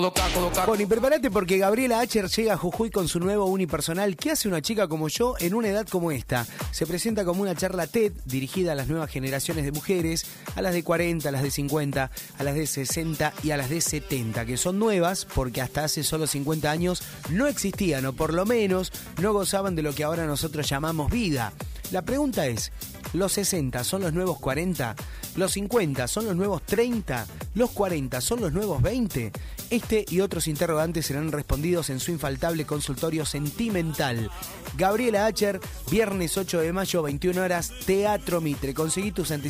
Bueno, y prepárate porque Gabriela Acher llega a Jujuy con su nuevo unipersonal. ¿Qué hace una chica como yo en una edad como esta? Se presenta como una charla TED dirigida a las nuevas generaciones de mujeres, a las de 40, a las de 50, a las de 60 y a las de 70, que son nuevas porque hasta hace solo 50 años no existían, o por lo menos no gozaban de lo que ahora nosotros llamamos vida. La pregunta es, ¿los 60 son los nuevos 40? ¿Los 50 son los nuevos 30? ¿Los 40 son los nuevos 20? Este y otros interrogantes serán respondidos en su infaltable consultorio sentimental. Gabriela Acher, viernes 8 de mayo, 21 horas, Teatro Mitre. Conseguí tus anticipaciones